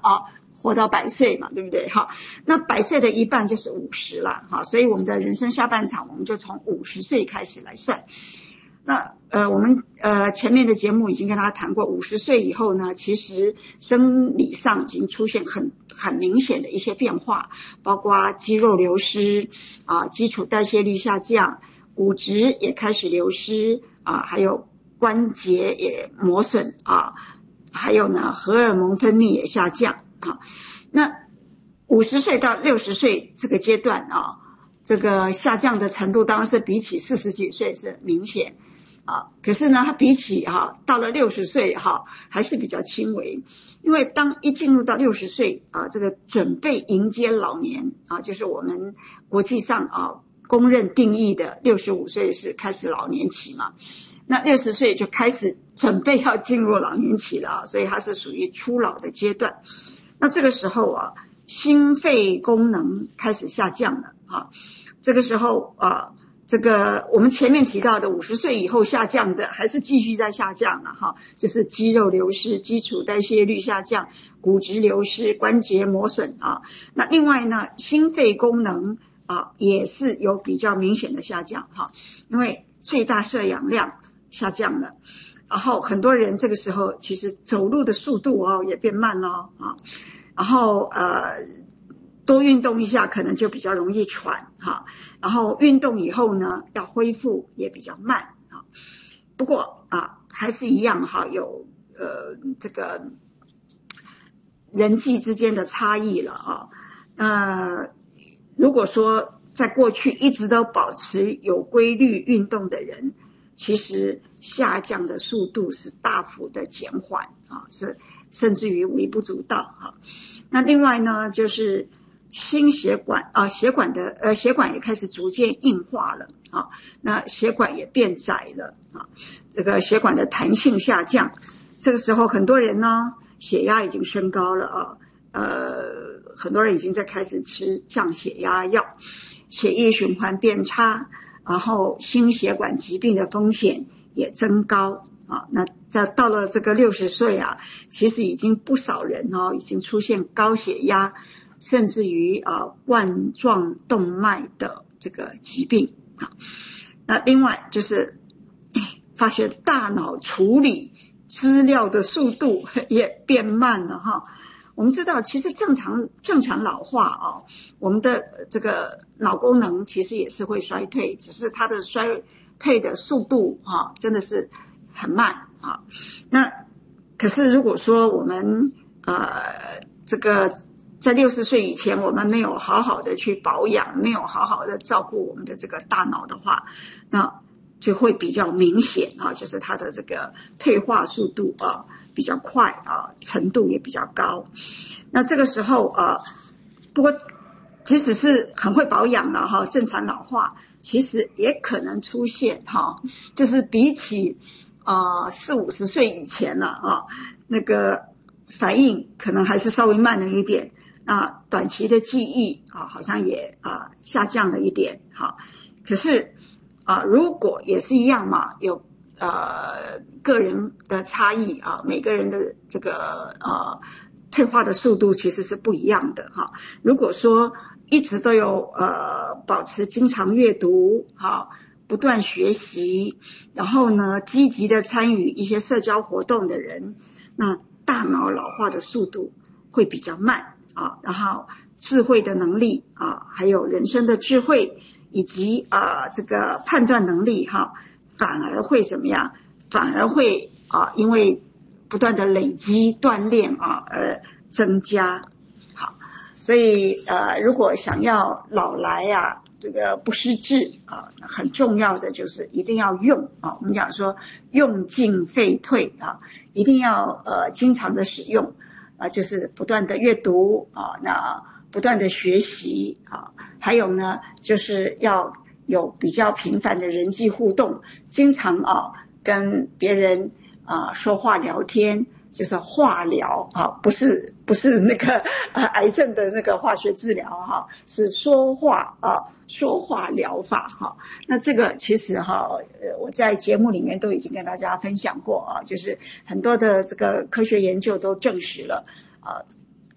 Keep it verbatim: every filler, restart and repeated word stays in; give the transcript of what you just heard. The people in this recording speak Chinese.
啊，活到百岁嘛，对不对？哈，那百岁的一半就是五十了，哈，所以我们的人生下半场，我们就从五十岁开始来算。那呃，我们呃前面的节目已经跟大家谈过，五十岁以后呢，其实生理上已经出现很很明显的一些变化，包括肌肉流失啊，基础代谢率下降，骨质也开始流失啊，还有关节也磨损啊，还有呢，荷尔蒙分泌也下降啊。那五十岁到六十岁这个阶段啊，这个下降的程度当然是比起四十几岁是明显。啊，可是呢，它比起哈、啊、到了六十岁哈、啊，还是比较轻微，因为当一进入到六十岁啊，这个准备迎接老年啊，就是我们国际上啊公认定义的六十五岁是开始老年期嘛，那六十岁就开始准备要进入老年期了啊，所以它是属于初老的阶段。那这个时候啊，心肺功能开始下降了啊，这个时候啊。这个我们前面提到的五十岁以后下降的还是继续在下降了哈，就是肌肉流失、基础代谢率下降、骨质流失、关节磨损啊。那另外呢，心肺功能啊也是有比较明显的下降哈，因为最大摄氧量下降了，然后很多人这个时候其实走路的速度哦也变慢了啊，然后呃。多运动一下可能就比较容易喘哈，然后运动以后呢要恢复也比较慢啊。不过啊还是一样哈，有呃这个人际之间的差异了啊。呃如果说在过去一直都保持有规律运动的人，其实下降的速度是大幅的减缓啊，是甚至于微不足道哈。那另外呢就是心血管啊，血管的呃血管也开始逐渐硬化了啊，那血管也变窄了啊，这个血管的弹性下降，这个时候很多人呢血压已经升高了啊，呃很多人已经在开始吃降血压药，血液循环变差，然后心血管疾病的风险也增高啊。那在到了这个六十岁啊，其实已经不少人哦已经出现高血压。甚至于啊冠状动脉的这个疾病啊，那另外就是发现大脑处理资料的速度也变慢了哈。我们知道，其实正常正常老化啊，我们的这个脑功能其实也是会衰退，只是它的衰退的速度啊真的是很慢啊。那可是如果说我们呃这个在六十岁以前，我们没有好好的去保养，没有好好的照顾我们的这个大脑的话，那就会比较明显啊，就是它的这个退化速度啊比较快啊，程度也比较高。那这个时候啊，不过即使是很会保养了哈，正常老化，其实也可能出现哈，就是比起啊四五十岁以前了啊，那个反应可能还是稍微慢了一点。那短期的记忆啊，好像也啊下降了一点哈。可是啊，如果也是一样嘛，有呃个人的差异啊，每个人的这个呃退化的速度其实是不一样的哈。如果说一直都有呃保持经常阅读哈，不断学习，然后呢积极的参与一些社交活动的人，那大脑老化的速度会比较慢。啊，然后智慧的能力啊，还有人生的智慧，以及啊这个判断能力哈、啊，反而会怎么样？反而会啊，因为不断的累积锻炼啊而增加。好，所以呃，如果想要老来啊，这个不失智啊，很重要的就是一定要用啊。我们讲说用进废退啊，一定要呃经常的使用。啊，就是不断的阅读啊，那不断的学习啊，还有呢，就是要有比较频繁的人际互动，经常啊跟别人啊说话聊天，就是化疗啊，不是不是那个呃癌症的那个化学治疗哈、啊，是说话啊说话疗法哈、啊。那这个其实哈、呃，我在节目里面都已经跟大家分享过啊，就是很多的这个科学研究都证实了啊，